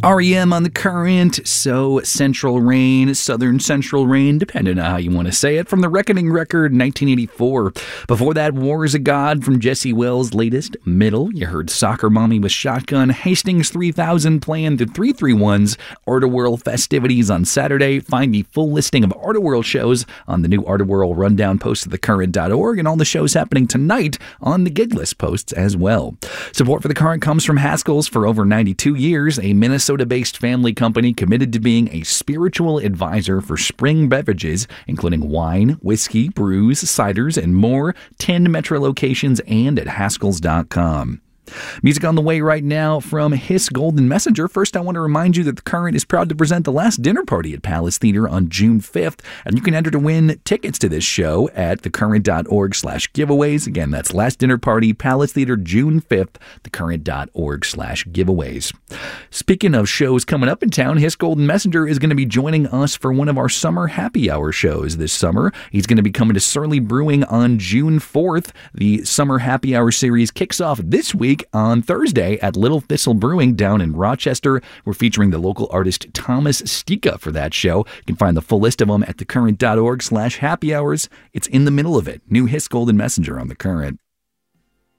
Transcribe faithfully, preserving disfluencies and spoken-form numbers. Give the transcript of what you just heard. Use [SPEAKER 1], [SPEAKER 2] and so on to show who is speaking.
[SPEAKER 1] R E M on the Current, So Central Rain, Southern Central Rain, depending on how you want to say it, from the Reckoning record, nineteen eighty-four. Before that, War is a God from Jesse Wells' latest, Middle. You heard Soccer Mommy with Shotgun, Hastings three thousand playing the three thirty-ones, Art-A-Whirl festivities on Saturday. Find the full listing of Art-A-Whirl shows on the new Art-A-Whirl rundown post at the current dot org, and all the shows happening tonight on the gig list posts as well. Support for the Current comes from Haskell's. For over ninety-two years, a Minnesota-based family company committed to being a spiritual advisor for spring beverages, including wine, whiskey, brews, ciders, and more. ten Metro locations and at Haskells dot com. Music on the way right now from Hiss Golden Messenger. First, I want to remind you that The Current is proud to present the last dinner party at Palace Theater on June fifth, and you can enter to win tickets to this show at the current dot org slash giveaways. Again, that's last dinner party, Palace Theater, June fifth, the current dot org slash giveaways. Speaking of shows coming up in town, Hiss Golden Messenger is going to be joining us for one of our summer happy hour shows this summer. He's going to be coming to Surly Brewing on June fourth. The summer happy hour series kicks off this week on Thursday at Little Thistle Brewing down in Rochester. We're featuring the local artist Thomas Stika for that show. You can find the full list of them at the current dot org slash happy hours. It's in the middle of it. New Hiss Golden Messenger on The Current.